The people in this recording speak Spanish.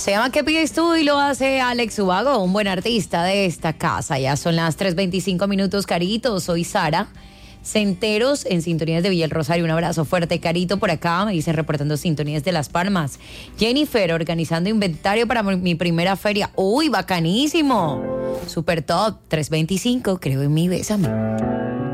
Se llama ¿Qué pides tú? Y lo hace Alex Ubago, un buen artista de esta casa. Ya son las 3:25 minutos, Carito. Soy Sara. Centeros en Sintonías de Villa El Rosario. Un abrazo fuerte, Carito, por acá. Me dicen reportando Sintonías de Las Palmas. Jennifer, organizando inventario para mi primera feria. ¡Uy, bacanísimo! Super top, 3:25. Creo en mí, bésame.